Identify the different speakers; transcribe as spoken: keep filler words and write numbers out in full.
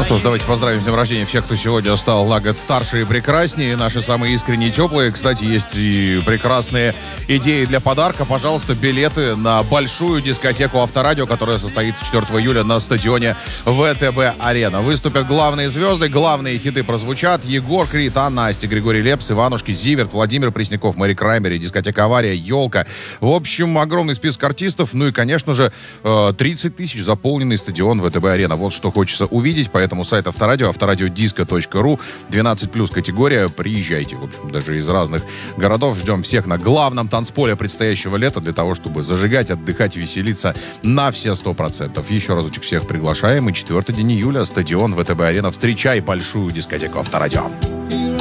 Speaker 1: что ж, давайте поздравим с днем рождения всех, кто сегодня стал на год старше и прекраснее. Наши самые искренние, теплые. Кстати, есть и прекрасные идеи для подарка. Пожалуйста, билеты на большую дискотеку Авторадио, которая состоится четвёртого июля на стадионе ВТБ-Арена. Выступят главные звезды, главные хиты прозвучат. Егор Крид, Анна Асти, Григорий Лепс, Иванушки, Зиверт, Владимир Пресняков, Мэри Краймбери, дискотека «Авария», «Елка». В общем, огромный список артистов. Ну и, конечно же, тридцать тысяч заполненный стадион ВТБ-Арена. Вот что хочется увидеть. Поэтому сайт Авторадио, авторадиодиско точка ру, двенадцать плюс категория. Приезжайте, в общем, даже из разных городов. Ждем всех на главном танцполе предстоящего лета для того, чтобы зажигать, отдыхать, веселиться на все сто процентов. Еще разочек всех приглашаем. И четвёртый день июля, стадион ВТБ-Арена. Встречай большую дискотеку Авторадио.